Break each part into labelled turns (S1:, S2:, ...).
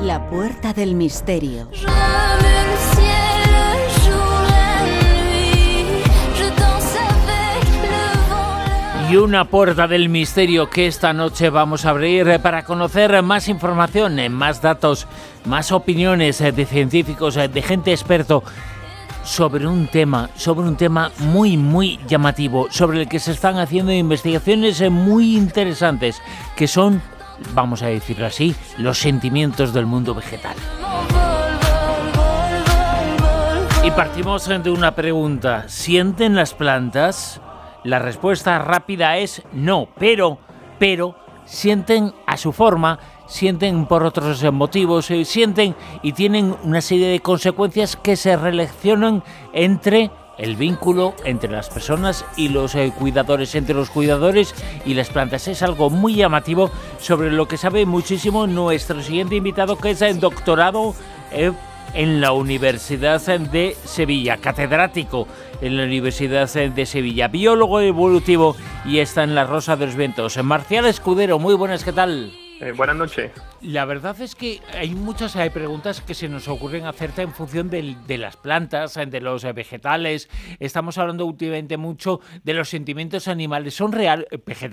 S1: La puerta del misterio.
S2: Y una puerta del misterio que esta noche vamos a abrir para conocer más información, más datos, más opiniones de científicos, de gente experto sobre un tema muy llamativo, sobre el que se están haciendo investigaciones muy interesantes, que son, vamos a decirlo así, los sentimientos del mundo vegetal. Y partimos de una pregunta: ¿sienten las plantas? La respuesta rápida es no, pero sienten a su forma, sienten por otros motivos, sienten y tienen una serie de consecuencias que se relacionan entre el vínculo entre las personas y los cuidadores, entre los cuidadores y las plantas. Es algo muy llamativo, sobre lo que sabe muchísimo nuestro siguiente invitado, que es el doctorado en la Universidad de Sevilla, catedrático en la Universidad de Sevilla, biólogo evolutivo, y está en la Rosa de los Vientos. Marcial Escudero, muy buenas, ¿qué tal?
S3: Buenas noches.
S2: La verdad es que hay muchas preguntas que se nos ocurren hacerte en función de las plantas, de los vegetales. Estamos hablando últimamente mucho de los sentimientos animales. ¿Son reales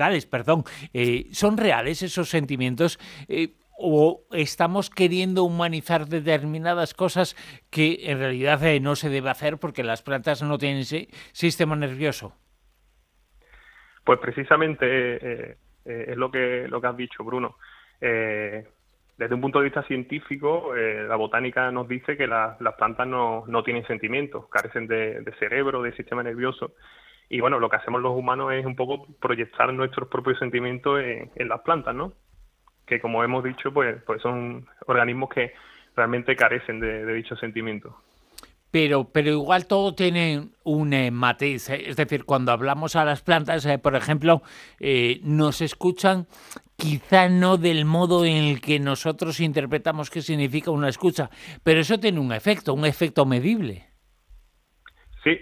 S2: esos sentimientos? ¿O estamos queriendo humanizar determinadas cosas que en realidad no se debe hacer porque las plantas no tienen sistema nervioso?
S3: Pues precisamente es lo que has dicho, Bruno. Desde un punto de vista científico, la botánica nos dice que las plantas no tienen sentimientos, carecen de cerebro, de sistema nervioso. Y bueno, lo que hacemos los humanos es un poco proyectar nuestros propios sentimientos en las plantas, ¿no? Que, como hemos dicho, pues son organismos que realmente carecen de dichos sentimientos.
S2: Pero igual todo tiene un matiz, es decir, cuando hablamos a las plantas, por ejemplo, nos escuchan, quizá no del modo en el que nosotros interpretamos qué significa una escucha, pero eso tiene un efecto medible.
S3: Sí,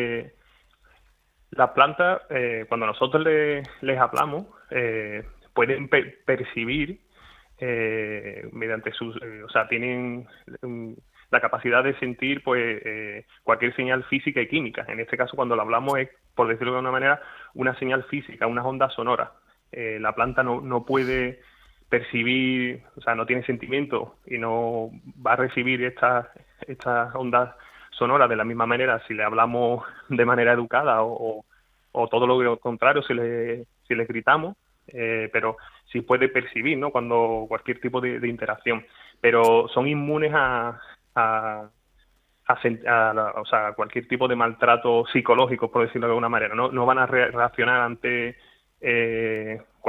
S3: las plantas, cuando nosotros les hablamos, pueden percibir mediante sus, tienen la capacidad de sentir cualquier señal física y química. En este caso, cuando lo hablamos, es, por decirlo de una manera, una señal física, unas ondas sonoras. La planta no puede percibir, no tiene sentimiento y no va a recibir estas ondas sonoras de la misma manera si le hablamos de manera educada o todo lo contrario si le gritamos. Pero sí puede percibir, ¿no?, cuando cualquier tipo de interacción, pero son inmunes a cualquier tipo de maltrato psicológico, por decirlo de alguna manera. No van a reaccionar ante